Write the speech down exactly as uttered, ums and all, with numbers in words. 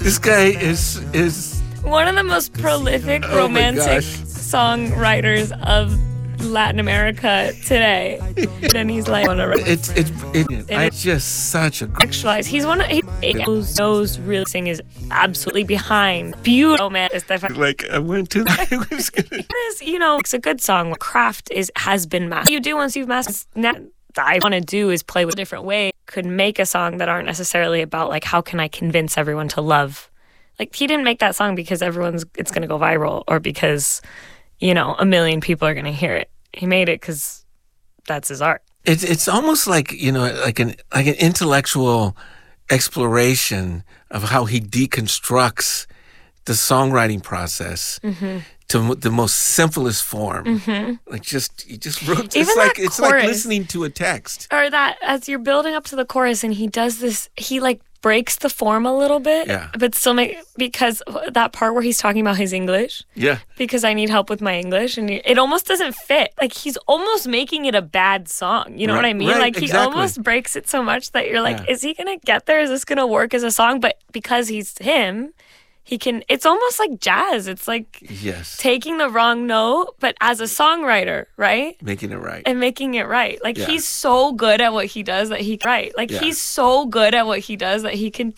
This guy is is one of the most prolific Oh my romantic gosh. songwriters of Latin America today. And he's like, it's it's it, it's just such a great. actualize. He's one of he knows, knows really sing is absolutely behind. Beautiful man. Like I went to. I was gonna, It is, you know, it's a good song. Craft is has been mastered. You do once you've mastered. Now, I want to do is play with a different way. Could make a song that aren't necessarily about like how can I convince everyone to love. Like he didn't make that song because everyone's it's gonna go viral or because, you know, a million people are gonna hear it. He made it because that's his art. it's it's almost like you know like an like an intellectual exploration of how he deconstructs the songwriting process Mm-hmm. to the most simplest form. Mm-hmm. Like just you just wrote. Even It's like that it's like chorus. listening to a text. Or that as you're building up to the chorus and he does this, he like breaks the form a little bit, Yeah. but still make, because that part where he's talking about his English, Yeah. because I need help with my English, and it almost doesn't fit. Like he's almost making it a bad song. You know what Right, I mean? right, Like he exactly. almost breaks it so much that you're like, Yeah. is he gonna get there? Is this gonna work as a song? But because he's him, he can. It's almost like jazz. It's like Yes. taking the wrong note, but as a songwriter, right? Making it right. And making it right. Like Yeah. he's so good at what he does that he right. Like Yeah. he's so good at what he does that he can